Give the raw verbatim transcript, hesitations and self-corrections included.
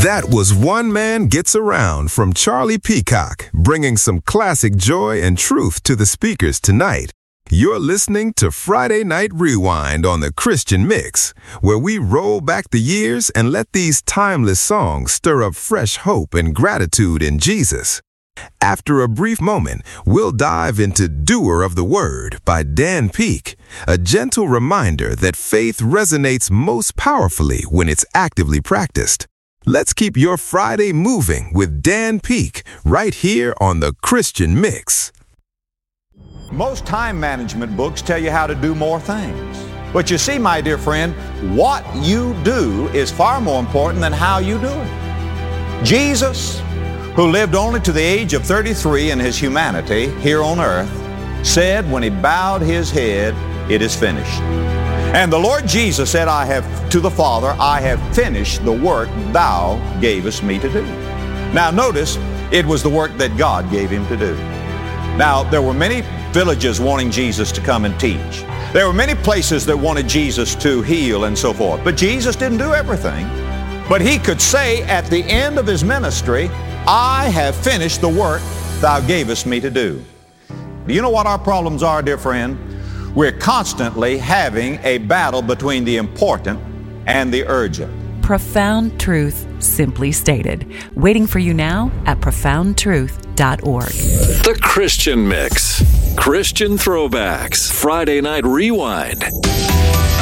That was One Man Gets Around from Charlie Peacock, bringing some classic joy and truth to the speakers tonight. You're listening to Friday Night Rewind on the Christian Mix, where we roll back the years and let these timeless songs stir up fresh hope and gratitude in Jesus. After a brief moment, we'll dive into Doer of the Word by Dan Peek, a gentle reminder that faith resonates most powerfully when it's actively practiced. Let's keep your Friday moving with Dan Peek right here on the Christian Mix. Most time management books tell you how to do more things. But you see, my dear friend, what you do is far more important than how you do it. Jesus, who lived only to the age of thirty-three in his humanity here on earth, said when he bowed his head, "It is finished." And the Lord Jesus said, I have to the Father, I have finished the work thou gavest me to do. Now notice, it was the work that God gave him to do. Now, there were many villages wanting Jesus to come and teach. There were many places that wanted Jesus to heal and so forth. But Jesus didn't do everything. But he could say at the end of his ministry, I have finished the work thou gavest me to do. Do you know what our problems are, dear friend? We're constantly having a battle between the important and the urgent. Profound truth, simply stated. Waiting for you now at profound truth dot org. The Christian Mix. Christian Throwbacks. Friday Night Rewind.